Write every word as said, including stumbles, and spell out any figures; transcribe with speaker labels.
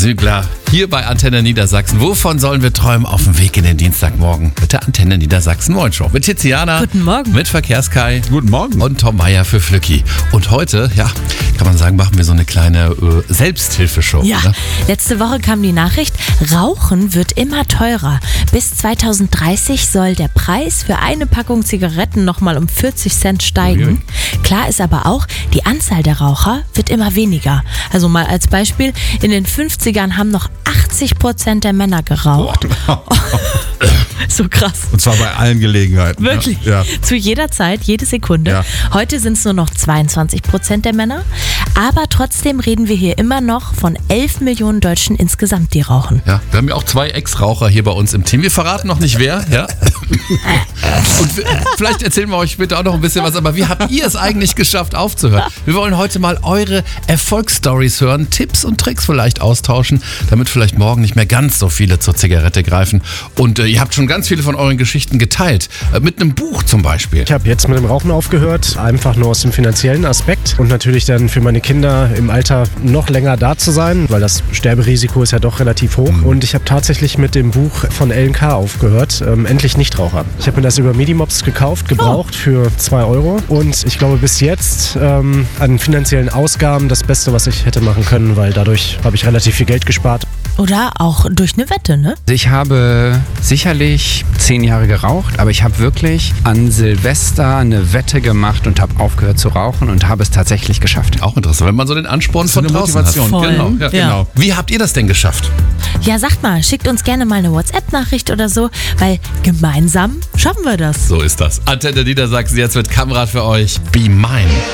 Speaker 1: Sügler, hier bei Antenne Niedersachsen. Wovon sollen wir träumen auf dem Weg in den Dienstagmorgen mit der Antenne Niedersachsen Morgen Show? Mit Tiziana.
Speaker 2: Guten Morgen.
Speaker 1: Mit Verkehrskai.
Speaker 3: Guten Morgen.
Speaker 1: Und Tom Meyer für Flücki. Und heute, ja, kann man sagen, machen wir so eine kleine äh, Selbsthilfeshow.
Speaker 2: Ja,
Speaker 1: ne?
Speaker 2: Letzte Woche kam die Nachricht, Rauchen wird immer teurer. Bis zweitausenddreißig soll der Preis für eine Packung Zigaretten nochmal um vierzig Cent steigen. Klar ist aber auch, die Anzahl der Raucher wird immer weniger. Also mal als Beispiel, in den fünfzigern haben noch achtzig Prozent der Männer geraucht. So krass.
Speaker 3: Und zwar bei allen Gelegenheiten.
Speaker 2: Wirklich.
Speaker 3: Ja.
Speaker 2: Zu jeder Zeit, jede Sekunde.
Speaker 3: Ja.
Speaker 2: Heute sind es nur noch zweiundzwanzig Prozent der Männer. Aber trotzdem reden wir hier immer noch von elf Millionen Deutschen insgesamt, die rauchen.
Speaker 1: Ja, wir haben ja auch zwei Ex-Raucher hier bei uns im Team. Wir verraten noch nicht wer, ja. Und wir, vielleicht erzählen wir euch später auch noch ein bisschen was, aber wie habt ihr es eigentlich geschafft aufzuhören? Wir wollen heute mal eure Erfolgsstories hören, Tipps und Tricks vielleicht austauschen, damit vielleicht morgen nicht mehr ganz so viele zur Zigarette greifen. Und äh, ihr habt schon ganz viele von euren Geschichten geteilt, äh, mit einem Buch zum Beispiel.
Speaker 4: Ich habe jetzt mit dem Rauchen aufgehört, einfach nur aus dem finanziellen Aspekt und natürlich dann für meine Kinder im Alter noch länger da zu sein, weil das Sterberisiko ist ja doch relativ hoch. Mhm. Und ich habe tatsächlich mit dem Buch von L K aufgehört, ähm, Endlich Nichtraucher. Ich habe mir das über Medimops gekauft, gebraucht oh. für zwei Euro und ich glaube bis jetzt ähm, an finanziellen Ausgaben das Beste, was ich hätte machen können, weil dadurch habe ich relativ viel Geld gespart.
Speaker 2: Oder auch durch eine Wette, ne?
Speaker 5: Ich habe sicherlich zehn Jahre geraucht, aber ich habe wirklich an Silvester eine Wette gemacht und habe aufgehört zu rauchen und habe es tatsächlich geschafft.
Speaker 1: Auch interessant, wenn man so den Ansporn
Speaker 3: So
Speaker 1: von
Speaker 3: eine
Speaker 1: draußen
Speaker 3: Motivation.
Speaker 1: hat.
Speaker 2: Voll.
Speaker 1: Genau, ja,
Speaker 2: Ja.
Speaker 1: genau. Wie habt ihr das denn geschafft?
Speaker 2: Ja, sagt mal, schickt uns gerne mal eine WhatsApp-Nachricht oder so, weil gemeinsam schaffen wir das.
Speaker 1: So ist das. Antenne Niedersachsen, jetzt mit Kamerad für euch. Be Mine.